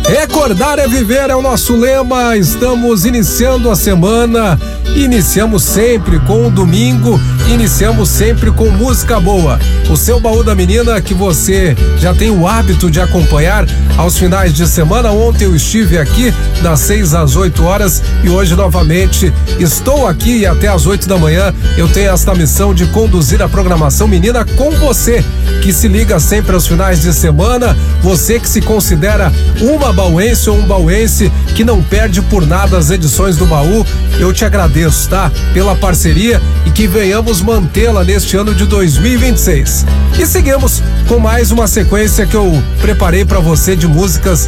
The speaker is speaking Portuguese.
Recordar é viver é o nosso lema. Estamos iniciando a semana. Iniciamos sempre com o domingo. Iniciamos sempre com música boa. O seu baú da menina que você já tem o hábito de acompanhar aos finais de semana. Ontem eu estive aqui das 6 às 8 horas e hoje novamente estou aqui e até às 8 da manhã eu tenho esta missão de conduzir a programação menina com você, que se liga sempre aos finais de semana. Você que se considera uma bauense ou um bauense que não perde por nada as edições do baú, eu te agradeço, tá? Pela parceria e que venhamos mantê-la neste ano de 2026. E seguimos com mais uma sequência que eu preparei para você de músicas